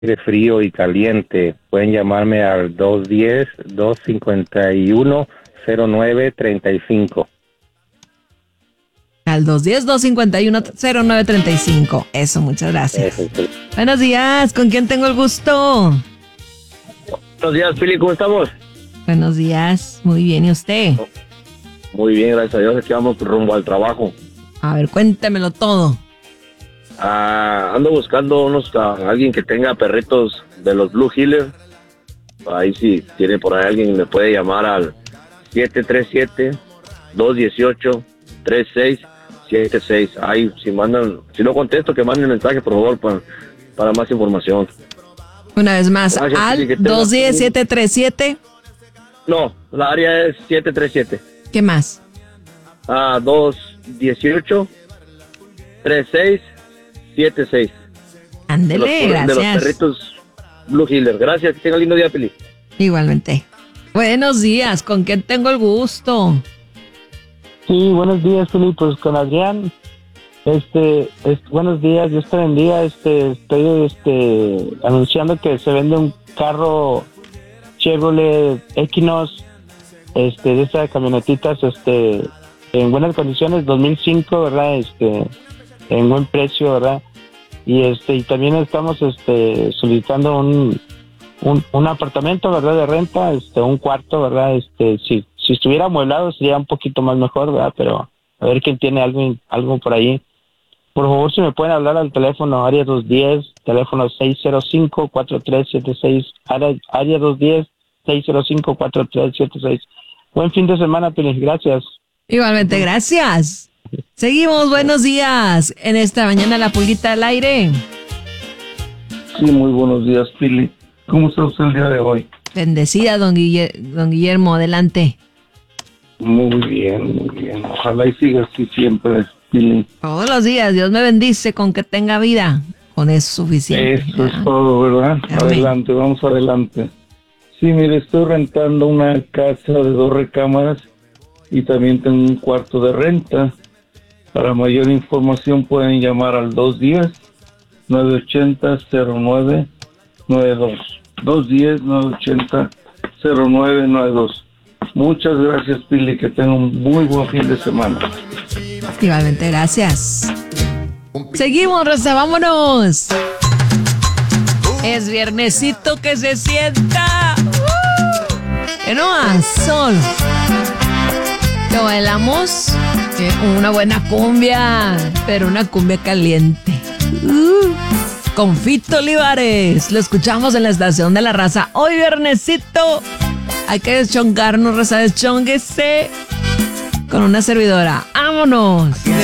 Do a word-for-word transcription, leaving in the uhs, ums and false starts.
de frío y caliente, pueden llamarme al dos uno cero, dos cinco uno, cero nueve tres cinco. Al dos uno cero, dos cinco uno, cero nueve tres cinco. Eso, muchas gracias. Eso, sí. Buenos días, ¿con quién tengo el gusto? Buenos días, Pili, ¿cómo estamos? Buenos días, muy bien, ¿y usted? Muy bien, gracias a Dios, aquí vamos rumbo al trabajo. A ver, cuéntemelo todo. Ah, ando buscando unos a alguien que tenga perritos de los Blue Heeler. Ahí si tiene por ahí alguien me puede llamar al siete tres siete, dos uno ocho, tres seis siete seis. Ahí si mandan, si no contesto que manden mensaje por favor para, para más información. Una vez más, Gracias, al Pili, que tenga- dos uno cero, siete tres siete. No, la área es siete tres siete. ¿Qué más? Ah, dos uno ocho, tres seis siete seis. Ándele, de los, gracias. de los perritos Blue Heeler. Gracias, que tenga lindo día, Pili. Igualmente. Buenos días, ¿con quién tengo el gusto? Sí, buenos días, Felipe, pues con Adrián. Este, es- buenos días, Dios te bendiga. Este, estoy este anunciando que se vende un carro Chevrolet Equinox, este, de esas camionetitas, este, en buenas condiciones, dos mil cinco, ¿verdad? Este, en buen precio, ¿verdad? Y este, y también estamos este solicitando un un, un apartamento, ¿verdad? De renta, este, un cuarto, ¿verdad? Este, si si estuviera amueblado sería un poquito más mejor, ¿verdad? Pero a ver quién tiene algo algo por ahí. Por favor, si me pueden hablar al teléfono área dos uno cero, teléfono seis cero cinco, cuatro tres siete seis, área, área dos uno cero, seis cero cinco, cuatro tres siete seis. Buen fin de semana, Pili, gracias. Igualmente, gracias. Seguimos, buenos días. En esta mañana la pulguita al aire. Sí, muy buenos días, Pili. ¿Cómo está usted el día de hoy? Bendecida, don, Guille- don Guillermo, adelante. Muy bien, muy bien. Ojalá y siga así siempre, Pili. Todos los días, Dios me bendice con que tenga vida. Con eso es suficiente. Eso ya. es todo, ¿verdad? Amén. Adelante, vamos adelante. Sí, mire, estoy rentando una casa de dos recámaras y también tengo un cuarto de renta. Para mayor información pueden llamar al dos uno cero, nueve ocho cero, cero nueve nueve dos. dos uno cero, nueve ocho cero, cero nueve nueve dos. Muchas gracias, Pili, que tenga un muy buen fin de semana. Igualmente, gracias. Seguimos, Rosa, vámonos. Es viernesito que se sienta. ¡Uh! Que no más, sol. Lo bailamos. eh, Una buena cumbia, pero una cumbia caliente. Uh, con Fito Olivares. Lo escuchamos en la estación de la raza. Hoy viernesito. Hay que deschongarnos, Rosa, deschónguese con una servidora. ¡Vámonos!